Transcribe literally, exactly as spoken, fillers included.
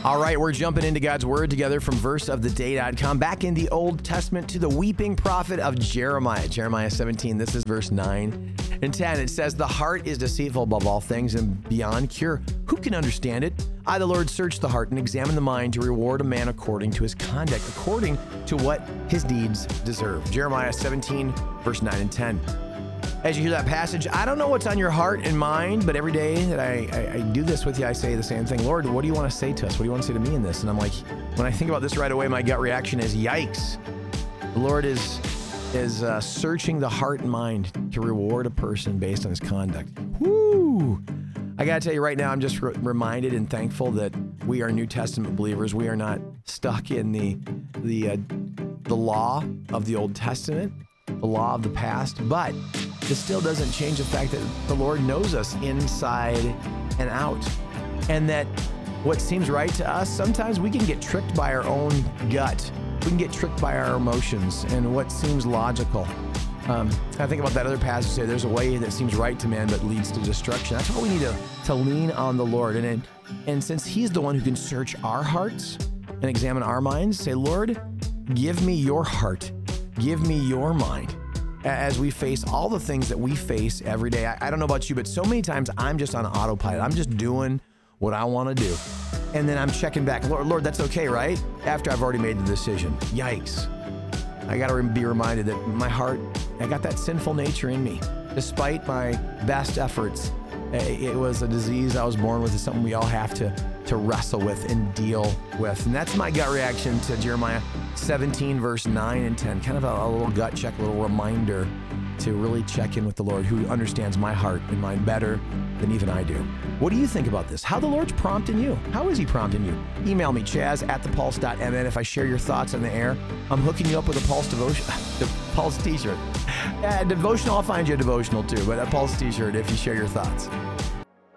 All right, we're jumping into God's Word together from verse of the day dot com, back in the Old Testament to the weeping prophet of Jeremiah. Jeremiah seventeen, this is verse nine and ten. It says, "The heart is deceitful above all things and beyond cure. Who can understand it? I, the Lord, search the heart and examine the mind to reward a man according to his conduct, according to what his deeds deserve." Jeremiah seventeen, verse nine and ten. As you hear that passage, I don't know what's on your heart and mind, but every day that I, I, I do this with you, I say the same thing. Lord, what do you want to say to us? What do you want to say to me in this? And I'm like, when I think about this right away, my gut reaction is, yikes. The Lord is, is uh, searching the heart and mind to reward a person based on his conduct. Woo! I got to tell you right now, I'm just re- reminded and thankful that we are New Testament believers. We are not stuck in the, the, uh, the law of the Old Testament, the law of the past, but this still doesn't change the fact that the Lord knows us inside and out. And that what seems right to us, sometimes we can get tricked by our own gut. We can get tricked by our emotions and what seems logical. Um, I think about that other passage, say there's a way that seems right to man but leads to destruction. That's why we need to, to lean on the Lord. And, it, and since he's the one who can search our hearts and examine our minds, say, Lord, give me your heart. Give me your mind. As we face all the things that we face every day. I, I don't know about you, but so many times I'm just on autopilot. I'm just doing what I want to do. And then I'm checking back. Lord, Lord, that's okay, right? After I've already made the decision. Yikes. I got to be reminded that my heart, I got that sinful nature in me. Despite my best efforts, it was a disease I was born with. It's something we all have to, to wrestle with and deal with. And that's my gut reaction to Jeremiah seventeen, verse nine and ten. Kind of a, a little gut check, a little reminder to really check in with the Lord, who understands my heart and mind better than even I do. What do you think about this? How the Lord's prompting you? How is he prompting you? Email me, chaz at the pulse dot m n. If I share your thoughts on the air, I'm hooking you up with a Pulse devotion, the Pulse t-shirt. Uh, devotional, I'll find you a devotional too, but a Pulse t-shirt if you share your thoughts.